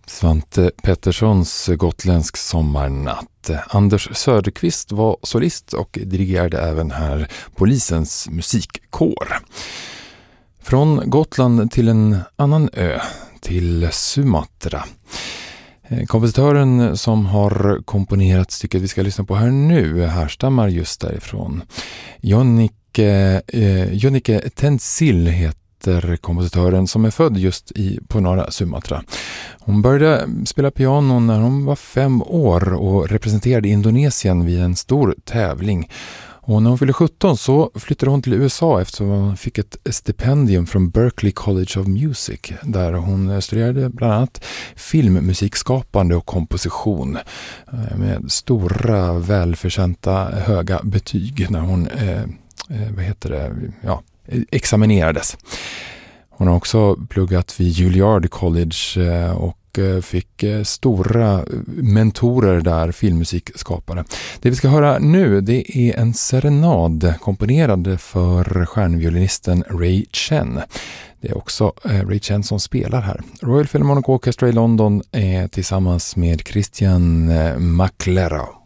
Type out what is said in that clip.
Svante Petterssons Gotländsk sommarnatt. Anders Söderqvist var solist och dirigerade även här polisens musikkår. Från Gotland till en annan ö, till Sumatra. Kompositören som har komponerat stycket vi ska lyssna på här nu härstammar just därifrån. Jonnike Tentsil heter kompositören som är född just på norra Sumatra. Hon började spela piano när hon var 5 år och representerade Indonesien vid en stor tävling. Och när hon fyllde 17 så flyttade hon till USA eftersom hon fick ett stipendium från Berklee College of Music där hon studerade bland annat filmmusikskapande och komposition med stora välförtjänta höga betyg när hon examinerades. Hon har också pluggat vid Juilliard College och fick stora mentorer där, filmmusikskapare. Det vi ska höra nu, det är en serenad komponerad för stjärnviolinisten Ray Chen. Det är också Ray Chen som spelar här. Royal Philharmonic Orchestra i London är tillsammans med Christian McLeod.